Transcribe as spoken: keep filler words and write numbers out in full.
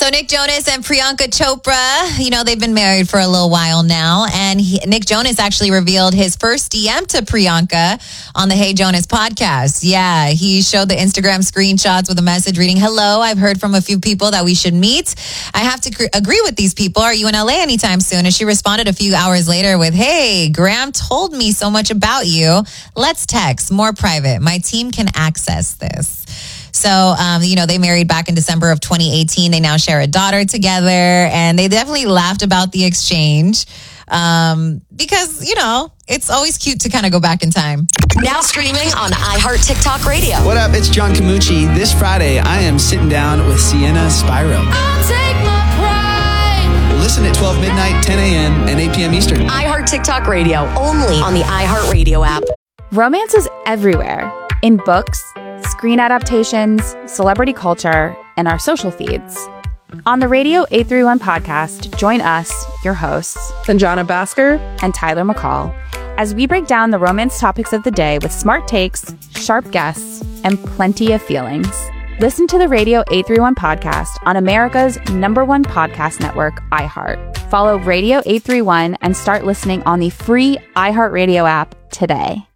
So Nick Jonas and Priyanka Chopra, you know, they've been married for a little while now. And he, Nick Jonas actually revealed his first D M to Priyanka on the Hey Jonas podcast. Yeah, he showed the Instagram screenshots with a message reading, "Hello, I've heard from a few people that we should meet. I have to cr- agree with these people. Are you in L A anytime soon?" And she responded a few hours later with, "Hey, Graham told me so much about you. Let's text, more private. My team can access this." So, um, you know, they married back in December of twenty eighteen. They now share a daughter together, and they definitely laughed about the exchange um, because, you know, it's always cute to kind of go back in time. Now streaming on iHeart TikTok Radio. What up? It's John Camucci. This Friday, I am sitting down with Sienna Spyro. I'll take my pride. Listen at twelve midnight, ten a.m., and eight p.m. Eastern. iHeart TikTok Radio, only on the iHeart Radio app. Romance is everywhere. In books, screen adaptations, celebrity culture, and our social feeds. On the Radio eight thirty-one podcast, join us, your hosts, Sanjana Bhaskar and Tyler McCall, as we break down the romance topics of the day with smart takes, sharp guests, and plenty of feelings. Listen to the Radio eight thirty-one podcast on America's number one podcast network, iHeart. Follow Radio eight thirty-one and start listening on the free iHeartRadio app today.